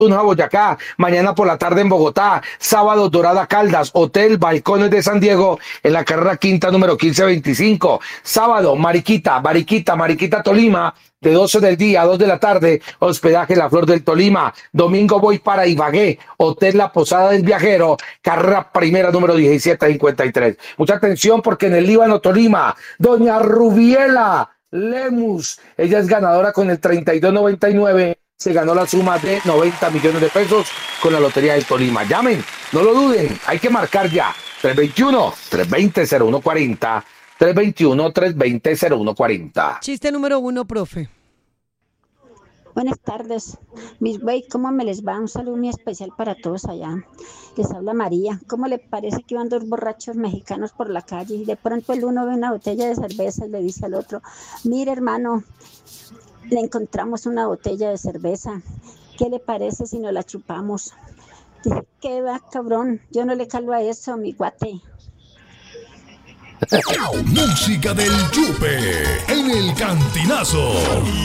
Tunja, Boyacá, mañana por la tarde en Bogotá, sábado Dorada Caldas, Hotel Balcones de San Diego, en la carrera quinta número 1525, sábado Mariquita, Tolima, de 12 del día a 2 de la tarde, hospedaje La Flor del Tolima, domingo voy para Ibagué, Hotel La Posada del Viajero, carrera primera número 1753. Mucha atención porque en el Líbano Tolima, doña Rubiela Lemus, ella es ganadora con el 3299, se ganó la suma de 90 millones de pesos con la Lotería del Tolima. Llamen, no lo duden, hay que marcar ya. 321-320-0140, 321-320-0140. Chiste número 1, profe. Buenas tardes, mis güey, ¿cómo me les va? Un saludo muy especial para todos allá. Les habla María. ¿Cómo le parece que iban dos borrachos mexicanos por la calle y de pronto el uno ve una botella de cerveza y le dice al otro, mire hermano, le encontramos una botella de cerveza, ¿qué le parece si nos la chupamos? Dice, ¿qué va, cabrón? Yo no le calo a eso, mi guate. Música del Yupe en el Cantinazo.